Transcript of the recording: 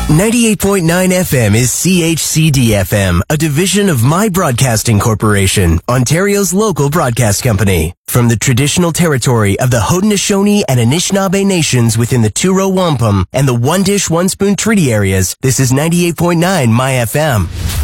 98.9 FM is CHCD-FM, a division of My Broadcasting Corporation, Ontario's local broadcast company. From the traditional territory of the Haudenosaunee and Anishinaabe nations within the Two-Row Wampum and the One Dish, One Spoon Treaty areas, this is 98.9 My FM.